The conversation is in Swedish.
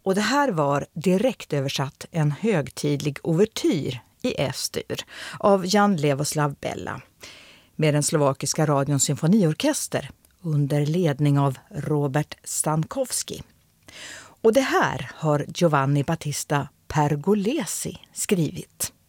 Och det här var direkt översatt en högtidlig ouvertyr i S-dur av Jan Levoslav Bella med den slovakiska radions symfoniorkester under ledning av Robert Stankowski. Och det här har Giovanni Battista Pergolesi skrivit.